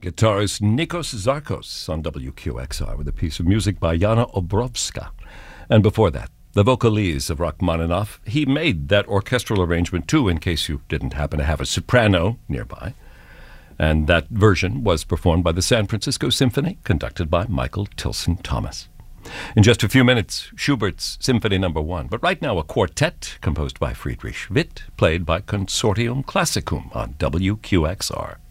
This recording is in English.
Guitarist Nikos Zarkos on WQXR with a piece of music by Yana Obrovska. And before that, the vocalese of Rachmaninoff. He made that orchestral arrangement too, in case you didn't happen to have a soprano nearby. And that version was performed by the San Francisco Symphony, conducted by Michael Tilson Thomas. In just a few minutes, Schubert's Symphony No. 1. But right now, a quartet composed by Friedrich Witt, played by Consortium Classicum on WQXR.